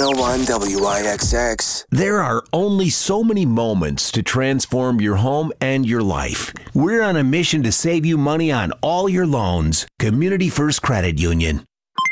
101 WIXX. There are only so many moments to transform your home and your life. We're on a mission to save you money on all your loans. Community First Credit Union.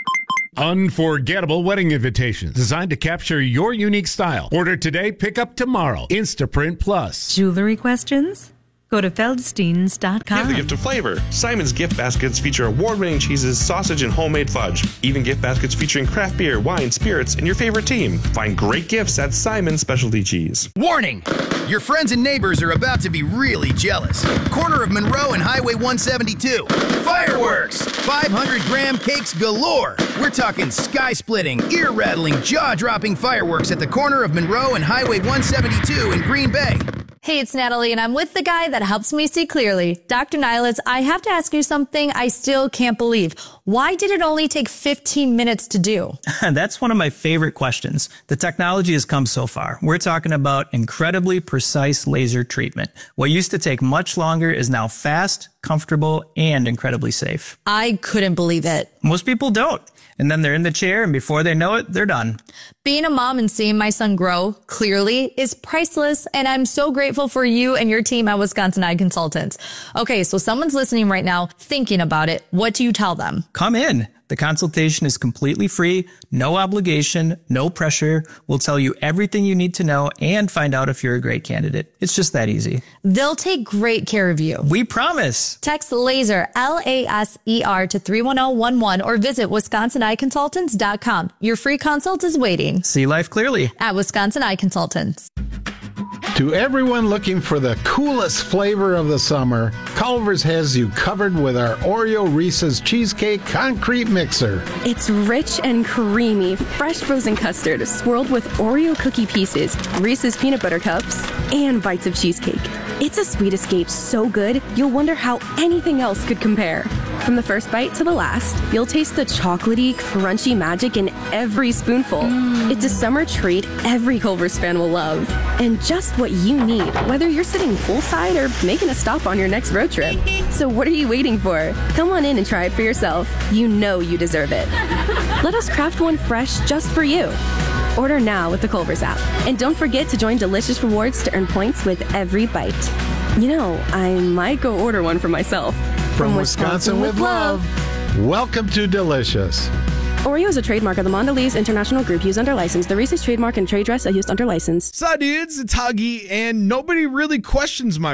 Unforgettable wedding invitations designed to capture your unique style. Order today, pick up tomorrow. Instaprint Plus. Jewelry questions? Go to Feldsteins.com. Give the gift of flavor. Simon's gift baskets feature award-winning cheeses, sausage, and homemade fudge. Even gift baskets featuring craft beer, wine, spirits, and your favorite team. Find great gifts at Simon's Specialty Cheese. Warning! Your friends and neighbors are about to be really jealous. Corner of Monroe and Highway 172. Fireworks! 500-gram cakes galore. We're talking sky-splitting, ear-rattling, jaw-dropping fireworks at the corner of Monroe and Highway 172 in Green Bay. Hey, it's Natalie, and I'm with the guy that helps me see clearly. Dr. Niles, I have to ask you something I still can't believe. Why did it only take 15 minutes to do? That's one of my favorite questions. The technology has come so far. We're talking about incredibly precise laser treatment. What used to take much longer is now fast, comfortable, and incredibly safe. I couldn't believe it. Most people don't. And then they're in the chair, and before they know it, they're done. Being a mom and seeing my son grow, clearly, is priceless, and I'm so grateful for you and your team at Wisconsin Eye Consultants. Okay, so someone's listening right now, thinking about it. What do you tell them? Come in. The consultation is completely free, no obligation, no pressure. We'll tell you everything you need to know and find out if you're a great candidate. It's just that easy. They'll take great care of you. We promise. Text LASER, LASER to 31011 or visit WisconsinEyeConsultants.com. Your free consult is waiting. See life clearly at Wisconsin Eye Consultants. To everyone looking for the coolest flavor of the summer, Culver's has you covered with our Oreo Reese's Cheesecake Concrete Mixer. It's rich and creamy, fresh frozen custard swirled with Oreo cookie pieces, Reese's peanut butter cups, and bites of cheesecake. It's a sweet escape so good, you'll wonder how anything else could compare. From the first bite to the last, you'll taste the chocolatey, crunchy magic in every spoonful. It's a summer treat every Culver's fan will love. And just what you need, whether you're sitting poolside or making a stop on your next road trip. So what are you waiting for? Come on in and try it for yourself. You know you deserve it. Let us craft one fresh just for you. Order now with the Culver's app. And don't forget to join Delicious Rewards to earn points with every bite. You know, I might go order one for myself. From Wisconsin with love. Welcome to Delicious. Oreo is a trademark of the Mondelez International Group used under license. The Reese's trademark and trade dress are used under license. So dudes, it's Huggy, and nobody really questions my